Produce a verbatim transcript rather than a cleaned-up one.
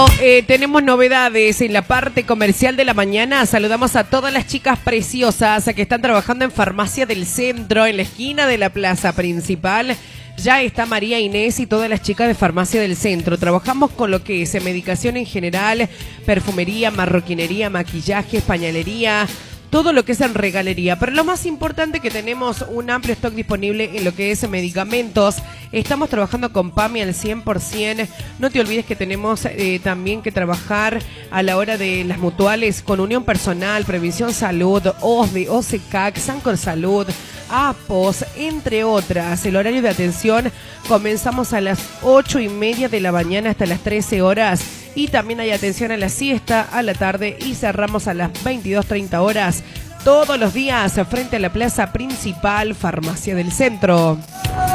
Eh, tenemos novedades en la parte comercial de la mañana. Saludamos a todas las chicas preciosas que están trabajando en Farmacia del Centro, en la esquina de la plaza principal. Ya está María Inés y todas las chicas de Farmacia del Centro. Trabajamos con lo que es medicación en general, perfumería, marroquinería, maquillaje, pañalería, todo lo que es en regalería. Pero lo más importante, que tenemos un amplio stock disponible en lo que es medicamentos. Estamos trabajando con PAMI al cien por ciento. No te olvides que tenemos eh, también que trabajar a la hora de las mutuales con Unión Personal, Previsión Salud, O S D E, O C C A C, Sancor Salud, APOS, entre otras. El horario de atención comenzamos a las ocho y media de la mañana hasta las trece horas. Y también hay atención a la siesta, a la tarde, y cerramos a las veintidós treinta horas todos los días frente a la plaza principal Farmacia del Centro.